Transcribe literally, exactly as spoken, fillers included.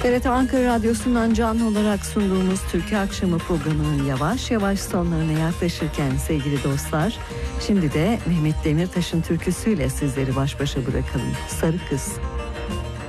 T R T Ankara Radyosu'ndan canlı olarak sunduğumuz Türkiye Akşamı programının yavaş yavaş sonlarına yaklaşırken sevgili dostlar, şimdi de Mehmet Demirtaş'ın türküsüyle sizleri baş başa bırakalım. Sarı Kız.